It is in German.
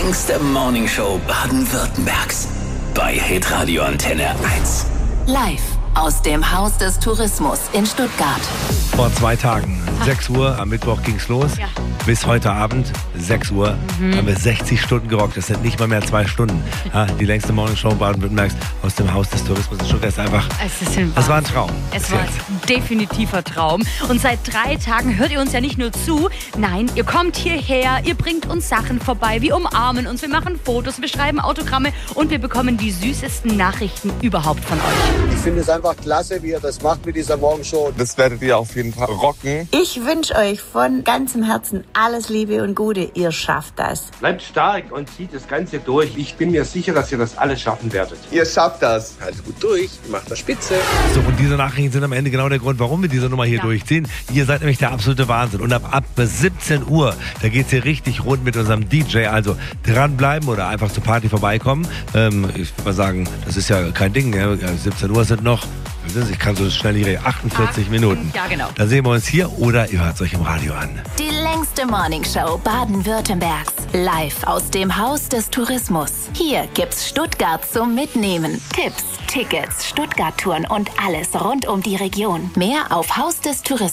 längste Morningshow Baden-Württembergs. Bei Hitradio Antenne 1. Live aus dem Haus des Tourismus in Stuttgart. Vor 2 Tagen, 6 Uhr, am Mittwoch ging's los. Ja. Bis heute Abend, 6 Uhr, haben wir 60 Stunden gerockt. Das sind nicht mal mehr 2 Stunden. Ja, die längste Morningshow Baden-Württembergs aus dem Haus des Tourismus in Stuttgart ist einfach, es war ein Traum. Es war ein definitiver Traum. Und seit 3 Tagen hört ihr uns ja nicht nur zu, nein, ihr kommt hierher, ihr bringt uns Sachen vorbei, wir umarmen uns, wir machen Fotos, wir schreiben Autogramme und wir bekommen die süßesten Nachrichten überhaupt von euch. Ich finde es einfach klasse, wie ihr das macht mit dieser Morgenshow. Das werdet ihr auf jeden Fall rocken. Ich wünsche euch von ganzem Herzen alles Liebe und Gute. Ihr schafft das. Bleibt stark und zieht das Ganze durch. Ich bin mir sicher, dass ihr das alles schaffen werdet. Ihr schafft das. Haltet gut durch. Ihr macht das spitze. So, und diese Nachrichten sind am Ende genau der Grund, warum wir diese Nummer hier durchziehen. Ihr seid nämlich der absolute Wahnsinn. Und ab 17 Uhr, da geht's hier richtig rund mit unserem DJ. Also dranbleiben oder einfach zur Party vorbeikommen. Ich würde mal sagen, das ist ja kein Ding. Ja. 17 Uhr sind noch, ich kann so schnell hier 48 Minuten. Ja, genau. Dann sehen wir uns hier oder ihr hört es euch im Radio an. Die längste Morningshow Baden-Württembergs. Live aus dem Haus des Tourismus. Hier gibt's Stuttgart zum Mitnehmen. Tipps, Tickets, Stuttgart-Touren und alles rund um die Region. Mehr auf hausdestourismus.at.